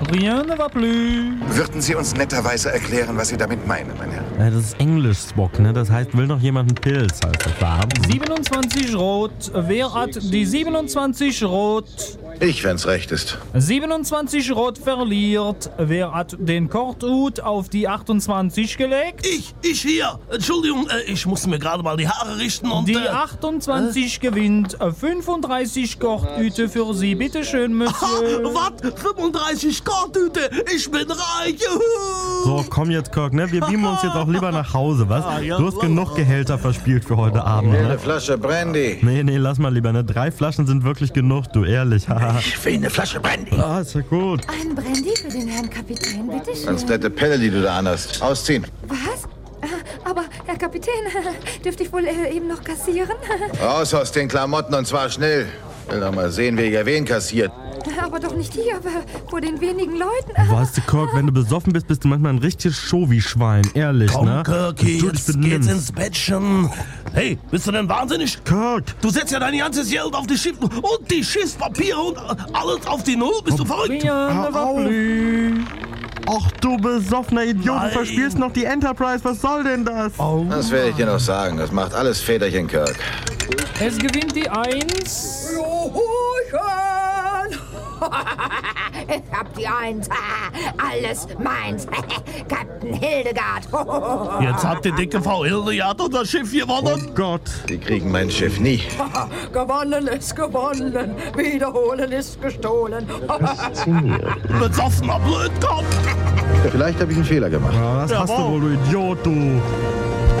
Rien ne va plus. Würden Sie uns netterweise erklären, was Sie damit meinen, mein Herr? Ja, das ist Englisch, Spock, ne? Das heißt, will noch jemand einen Pilz, heißt das da. 27 rot. Wer hat die 27 rot? Ich, wenn's recht ist. 27 rot verliert. Wer hat den Korthut auf die 28 gelegt? Ich hier. Entschuldigung, ich musste mir gerade mal die Haare richten und... Die 28 gewinnt. 35 Korthüte für Sie. Bitte schön, Monsieur. Was? 35 Korthüte? Ich bin reich. Juhu. So, komm jetzt, Kirk, ne? Wir beamen uns jetzt auch lieber nach Hause, was? ja, Du hast genug Gehälter verspielt für heute Abend, Eine ne? Flasche Brandy. Nee, lass mal lieber, ne? 3 Flaschen sind wirklich genug, du, ehrlich. Haha. Ich will eine Flasche Brandy. Ah, ist ja gut. Ein Brandy für den Herrn Kapitän, bitteschön. Ganz nette Pelle, die du da anhast. Ausziehen. Was? Aber, Herr Kapitän, dürfte ich wohl eben noch kassieren? Raus aus den Klamotten und zwar schnell. Will doch mal sehen, wer wen kassiert. Aber doch nicht hier, vor den wenigen Leuten. Weißt du, Kirk, wenn du besoffen bist, bist du manchmal ein richtiges Show-wie-Schwein, ehrlich, Komm, ne? Kirky, Du dich jetzt geht's benimmst. ins Bettchen. Hey, bist du denn wahnsinnig? Kirk! Du setzt ja dein ganzes Geld auf die Schiff und die Schiffspapiere und alles auf die Null. Bist du verrückt? Rien ne va auf. plus. Ach du besoffener Idiot, Nein. du verspielst noch die Enterprise, was soll denn das? Das werde ich dir noch sagen. Das macht alles Väterchen, Kirk. Es gewinnt die 1. Ich hab die Eins. Alles meins. Captain Hildegard. Jetzt hat die dicke Frau Hildegard unser Schiff gewonnen. Oh Gott. Die kriegen mein Schiff nie. Gewonnen ist gewonnen, wiederholen ist gestohlen. Besoffener Blödkopf. Vielleicht habe ich einen Fehler gemacht. Ja, das hast du wohl, du Idiot, du.